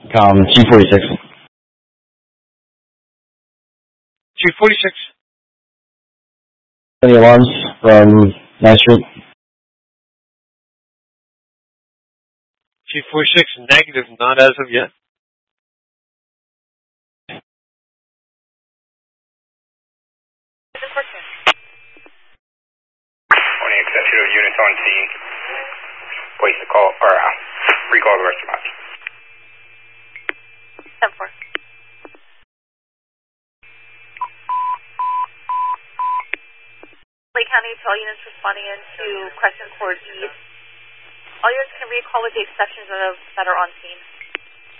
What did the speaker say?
Chief 46. Chief 46. Any alarms from 9th Street? Chief 46, negative, not as of yet. Morning, executive units on scene. Place the call, or recall the response. 10-4. Lake County, to all units responding into Crescent Court East. All units can recall with the exceptions of that are on scene.